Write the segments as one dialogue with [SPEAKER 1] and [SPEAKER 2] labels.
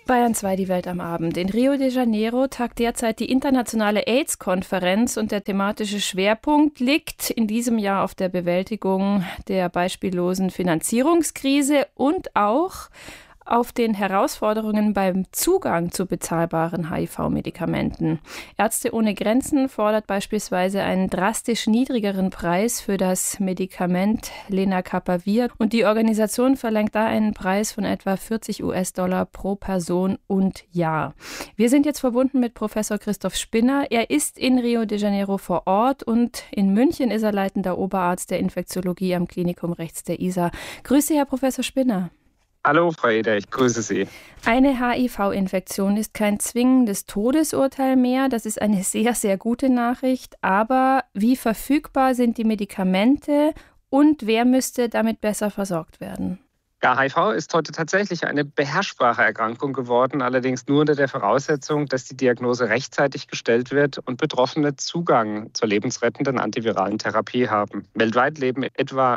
[SPEAKER 1] Bayern 2, die Welt am Abend. In Rio de Janeiro tagt derzeit die internationale AIDS-Konferenz und der thematische Schwerpunkt liegt in diesem Jahr auf der Bewältigung der beispiellosen Finanzierungskrise und auch auf den Herausforderungen beim Zugang zu bezahlbaren HIV-Medikamenten. Ärzte ohne Grenzen fordert beispielsweise einen drastisch niedrigeren Preis für das Medikament Lenacapavir und die Organisation verlangt da einen Preis von etwa $40 pro Person und Jahr. Wir sind jetzt verbunden mit Professor Christoph Spinner. Er ist in Rio de Janeiro vor Ort und in München ist er leitender Oberarzt der Infektiologie am Klinikum rechts der Isar. Grüße, Herr Professor Spinner.
[SPEAKER 2] Hallo, Frau Eder, ich grüße Sie.
[SPEAKER 1] Eine HIV-Infektion ist kein zwingendes Todesurteil mehr. Das ist eine sehr, sehr gute Nachricht. Aber wie verfügbar sind die Medikamente und wer müsste damit besser versorgt werden?
[SPEAKER 2] Ja, HIV ist heute tatsächlich eine beherrschbare Erkrankung geworden, allerdings nur unter der Voraussetzung, dass die Diagnose rechtzeitig gestellt wird und Betroffene Zugang zur lebensrettenden antiviralen Therapie haben. Weltweit leben etwa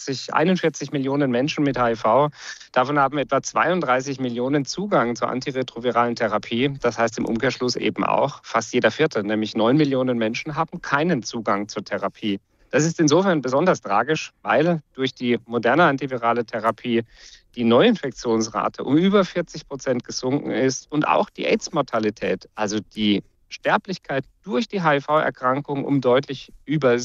[SPEAKER 2] 41 Millionen Menschen mit HIV. Davon haben etwa 32 Millionen Zugang zur antiretroviralen Therapie. Das heißt im Umkehrschluss eben auch, fast jeder Vierte, nämlich 9 Millionen Menschen, haben keinen Zugang zur Therapie. Das ist insofern besonders tragisch, weil durch die moderne antivirale Therapie die Neuinfektionsrate um über 40% gesunken ist und auch die AIDS-Mortalität, also die Sterblichkeit durch die HIV-Erkrankung um deutlich über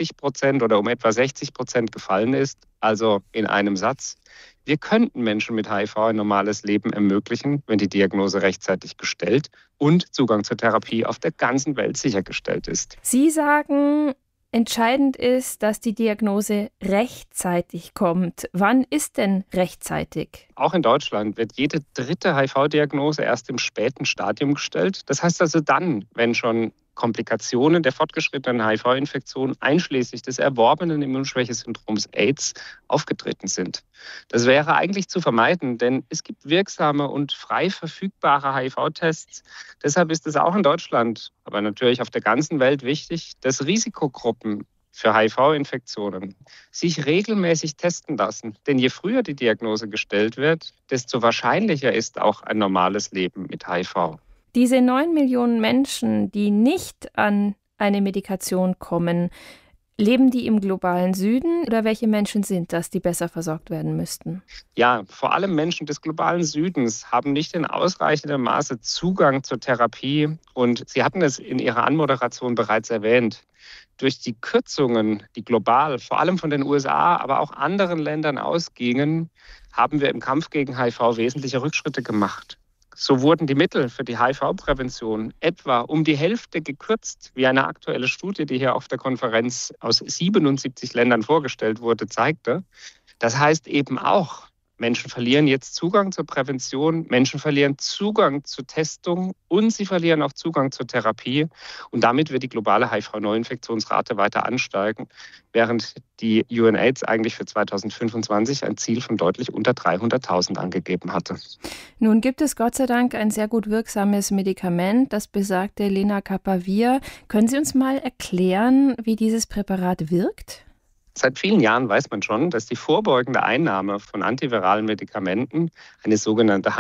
[SPEAKER 2] 60% oder um etwa 60% gefallen ist. Also in einem Satz, wir könnten Menschen mit HIV ein normales Leben ermöglichen, wenn die Diagnose rechtzeitig gestellt und Zugang zur Therapie auf der ganzen Welt sichergestellt ist.
[SPEAKER 1] Sie sagen, entscheidend ist, dass die Diagnose rechtzeitig kommt. Wann ist denn rechtzeitig?
[SPEAKER 2] Auch in Deutschland wird jede dritte HIV-Diagnose erst im späten Stadium gestellt. Das heißt also dann, wenn schon Komplikationen der fortgeschrittenen HIV-Infektion einschließlich des erworbenen Immunschwächesyndroms AIDS aufgetreten sind. Das wäre eigentlich zu vermeiden, denn es gibt wirksame und frei verfügbare HIV-Tests. Deshalb ist es auch in Deutschland, aber natürlich auf der ganzen Welt wichtig, dass Risikogruppen für HIV-Infektionen sich regelmäßig testen lassen. Denn je früher die Diagnose gestellt wird, desto wahrscheinlicher ist auch ein normales Leben mit HIV.
[SPEAKER 1] Diese 9 Millionen Menschen, die nicht an eine Medikation kommen, leben die im globalen Süden oder welche Menschen sind das, die besser versorgt werden müssten?
[SPEAKER 2] Ja, vor allem Menschen des globalen Südens haben nicht in ausreichendem Maße Zugang zur Therapie und Sie hatten es in Ihrer Anmoderation bereits erwähnt. Durch die Kürzungen, die global, vor allem von den USA, aber auch anderen Ländern ausgingen, haben wir im Kampf gegen HIV wesentliche Rückschritte gemacht. So wurden die Mittel für die HIV-Prävention etwa um die Hälfte gekürzt, wie eine aktuelle Studie, die hier auf der Konferenz aus 77 Ländern vorgestellt wurde, zeigte. Das heißt eben auch, Menschen verlieren jetzt Zugang zur Prävention, Menschen verlieren Zugang zur Testung und sie verlieren auch Zugang zur Therapie. Und damit wird die globale HIV-Neuinfektionsrate weiter ansteigen, während die UNAIDS eigentlich für 2025 ein Ziel von deutlich unter 300.000 angegeben hatte.
[SPEAKER 1] Nun gibt es Gott sei Dank ein sehr gut wirksames Medikament, das besagte Lenacapavir. Können Sie uns mal erklären, wie dieses Präparat wirkt?
[SPEAKER 2] Seit vielen Jahren weiß man schon, dass die vorbeugende Einnahme von antiviralen Medikamenten, eine sogenannte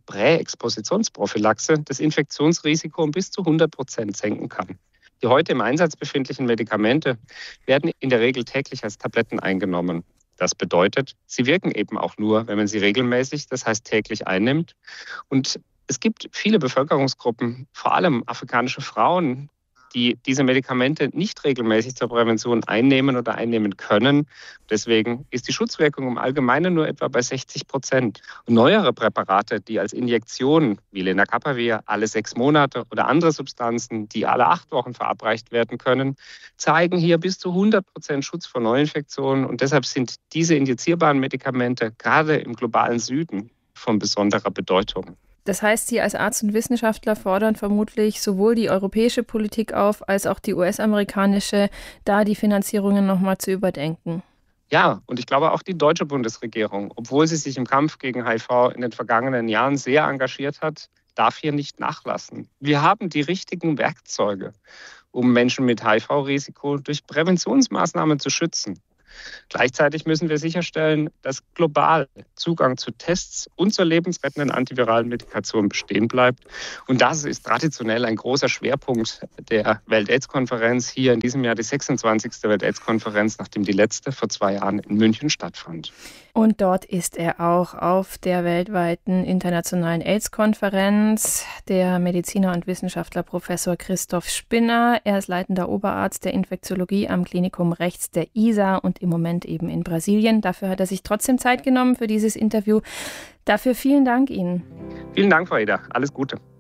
[SPEAKER 2] HIV-Präexpositionsprophylaxe, das Infektionsrisiko um bis zu 100% senken kann. Die heute im Einsatz befindlichen Medikamente werden in der Regel täglich als Tabletten eingenommen. Das bedeutet, sie wirken eben auch nur, wenn man sie regelmäßig, das heißt täglich einnimmt. Und es gibt viele Bevölkerungsgruppen, vor allem afrikanische Frauen, die diese Medikamente nicht regelmäßig zur Prävention einnehmen oder einnehmen können. Deswegen ist die Schutzwirkung im Allgemeinen nur etwa bei 60%. Und neuere Präparate, die als Injektion wie Lenacapavir alle 6 Monate oder andere Substanzen, die alle 8 Wochen verabreicht werden können, zeigen hier bis zu 100% Schutz vor Neuinfektionen. Und deshalb sind diese injizierbaren Medikamente gerade im globalen Süden von besonderer Bedeutung.
[SPEAKER 1] Das heißt, Sie als Arzt und Wissenschaftler fordern vermutlich sowohl die europäische Politik auf, als auch die US-amerikanische, da die Finanzierungen nochmal zu überdenken.
[SPEAKER 2] Ja, und ich glaube auch die deutsche Bundesregierung, obwohl sie sich im Kampf gegen HIV in den vergangenen Jahren sehr engagiert hat, darf hier nicht nachlassen. Wir haben die richtigen Werkzeuge, um Menschen mit HIV-Risiko durch Präventionsmaßnahmen zu schützen. Gleichzeitig müssen wir sicherstellen, dass global Zugang zu Tests und zur lebensrettenden antiviralen Medikation bestehen bleibt. Und das ist traditionell ein großer Schwerpunkt der Welt-AIDS-Konferenz. Hier in diesem Jahr die 26. Welt-AIDS-Konferenz, nachdem die letzte vor 2 Jahren in München stattfand.
[SPEAKER 1] Und dort ist er auch auf der weltweiten internationalen AIDS-Konferenz. Der Mediziner und Wissenschaftler Professor Christoph Spinner. Er ist leitender Oberarzt der Infektiologie am Klinikum Rechts der ISA und im Moment eben in Brasilien. Dafür hat er sich trotzdem Zeit genommen für dieses Interview. Dafür vielen Dank Ihnen.
[SPEAKER 2] Vielen Dank, Frau Eder. Alles Gute.